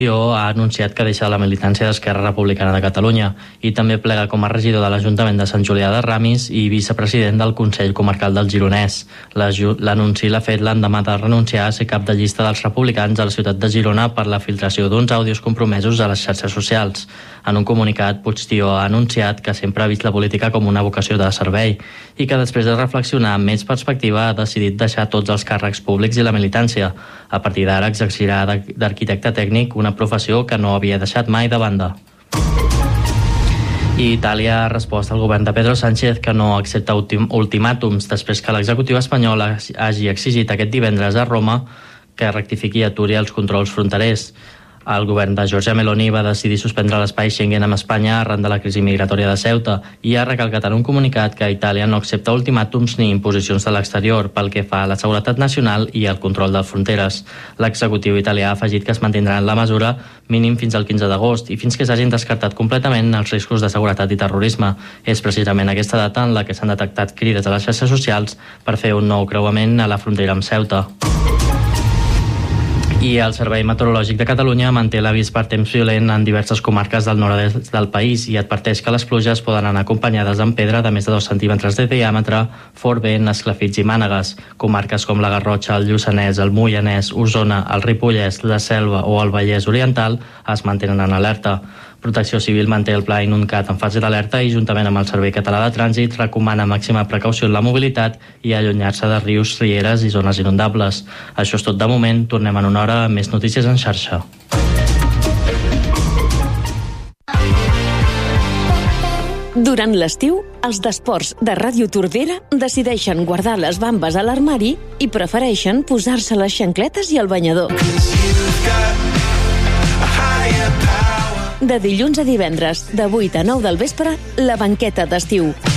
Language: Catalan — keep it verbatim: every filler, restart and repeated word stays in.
ha anunciat que deixa la militància d'Esquerra Republicana de Catalunya i també plega com a regidor de l'Ajuntament de Sant Julià de Ramis i vicepresident del Consell Comarcal del Gironès. L'anunci l'ha fet l'endemà de renunciar a ser cap de llista dels republicans a la ciutat de Girona per la filtració d'uns àudios compromesos a les xarxes socials. En un comunicat, Puigdemont ha anunciat que sempre ha vist la política com una vocació de servei i que després de reflexionar amb més perspectiva ha decidit deixar tots els càrrecs públics i la militància. A partir d'ara exercirà d'arquitecte tècnic, una professió que no havia deixat mai de banda. I Itàlia ha respost al govern de Pedro Sánchez que no accepta ultimàtums després que l'executiu espanyol hagi exigit aquest divendres a Roma que rectifiqui i aturi els controls fronterers. El govern de Giorgia Meloni va decidir suspendre l'espai Schengen amb Espanya arran de la crisi migratòria de Ceuta i ha recalcat en un comunicat que Itàlia no accepta ultimàtums ni imposicions de l'exterior pel que fa a la seguretat nacional i el control de fronteres. L'executiu italià ha afegit que es mantindrà en la mesura mínim fins al quinze d'agost i fins que s'hagin descartat completament els riscos de seguretat i terrorisme. És precisament aquesta data en la que s'han detectat crides a les xarxes socials per fer un nou creuament a la frontera amb Ceuta. I el Servei Meteorològic de Catalunya manté l'avís per temps violent en diverses comarques del nord-est del país i adverteix que les pluges poden anar acompanyades amb pedra de més de dos centímetres de diàmetre, fort vent, esclafits i mànegues. Comarques com la Garrotxa, el Lluçanès, el Moianès, Osona, el Ripollès, la Selva o el Vallès Oriental es mantenen en alerta. Protecció Civil manté el pla Inuncat en fase d'alerta i, juntament amb el Servei Català de Trànsit, recomana màxima precaució en la mobilitat i allunyar-se de rius, rieres i zones inundables. Això és tot de moment. Tornem en una hora amb més notícies en xarxa. Durant l'estiu, els d'esports de Ràdio Tordera decideixen guardar les bambes a l'armari i prefereixen posar-se les xancletes i el banyador. De dilluns a divendres, de vuit a nou del vespre, la banqueta d'estiu.